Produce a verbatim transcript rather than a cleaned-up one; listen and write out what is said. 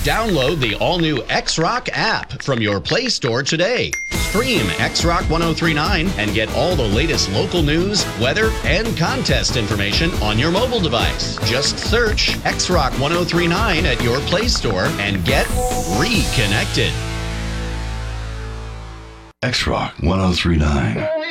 Download the all-new X-Rock app from your Play Store today. Stream X-Rock ten thirty-nine and get all the latest local news, weather, and contest information on your mobile device. Just search X-Rock ten thirty-nine at your Play Store and get reconnected. X-Rock ten thirty-nine.